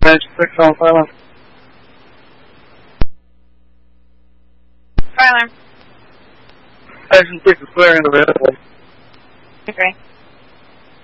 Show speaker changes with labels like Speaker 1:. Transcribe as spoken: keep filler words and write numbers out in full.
Speaker 1: six on fire alarm.
Speaker 2: Fire alarm.
Speaker 1: Station six is clear and available.
Speaker 2: Okay.